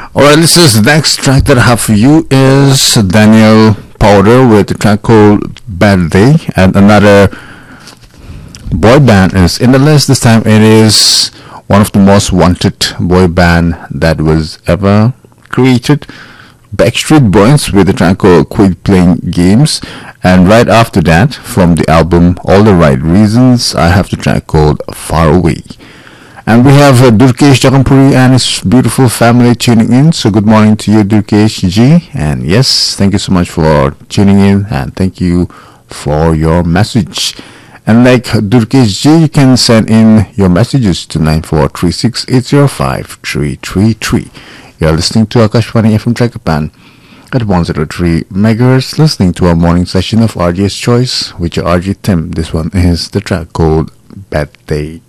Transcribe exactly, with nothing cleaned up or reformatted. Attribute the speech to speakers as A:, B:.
A: Alright, listeners, the next track that I have for you is Daniel Powder with the track called Bad Day, and another boy band is in the list. This time it is one of the most wanted boy band that was ever created, Backstreet Boys, with the track called Quit Playing Games. And right after that, from the album All the Right Reasons, I have the track called Far Away. And we have uh, Durkesh Jakampuri and his beautiful family tuning in. So good morning to you, Durkesh G. And yes, thank you so much for tuning in, and thank you for your message. And like Durkesh G, you can send in your messages to nine four three six eight zero five three three three. You're listening to Akashvani F M Trakapan at one oh three megahertz, listening to our morning session of R J's Choice with your R J Tim. This one is the track called Bad Day.